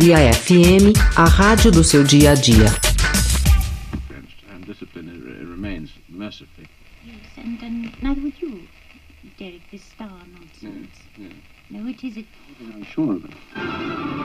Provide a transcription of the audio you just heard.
E a FM, a rádio do seu dia a dia. And discipline remains mercifully. Yes, and neither would you, Derek, this star nonsense. Yeah. No, it isn't. I'm sure of it.